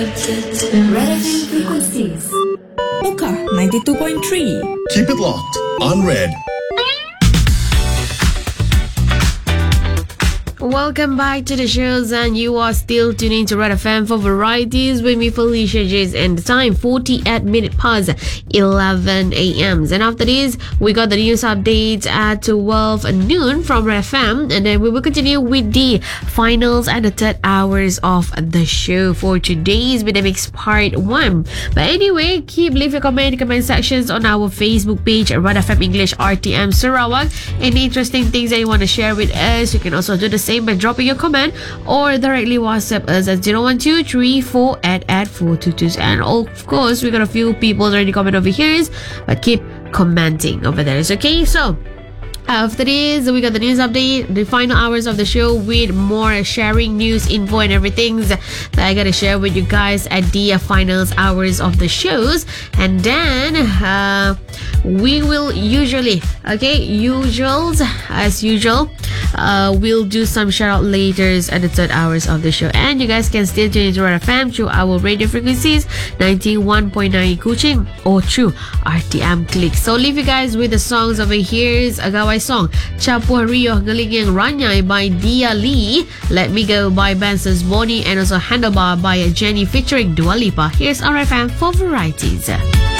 Red FM frequencies. Mocha 92.3. Keep it locked on Red. Welcome back to the shows, and you are still tuning to Red FM for varieties with me, Felicia Jays, and the time 48 minutes past 11 a.m. And after this, we got the news updates at 12 noon from Red FM, and then we will continue with the finals and the third hours of the show for today's Vidamix Part 1. But anyway, keep leave your comment sections on our Facebook page, Red FM English RTM Sarawak. Any interesting things that you want to share with us, you can also do the same by dropping your comment or directly WhatsApp us at 01234 at 422. And of course, we got a few people already comment over here, but keep commenting over there. Okay, so after this, we got the news update, the final hours of the show with more sharing news, info, and everything that I gotta share with you guys at the finals hours of the shows. And then we will usually, as usual, we'll do some shout out later at the third hours of the show. And you guys can still tune into Red FM through our radio frequencies 91.9 Kuching or through RTM Click. So leave you guys with the songs over here. Agawai song Campur Rio Galing Yang Ranyai by Dia Lee, Let Me Go by Benson's Bonnie, and also Handlebar by Jenny featuring Dua Lipa. Here's RFM for varieties.